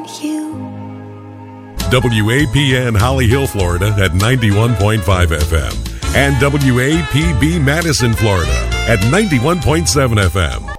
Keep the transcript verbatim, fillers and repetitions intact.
you. W A P N Holly Hill, Florida at ninety-one point five F M and W A P B Madison, Florida at ninety-one point seven F M.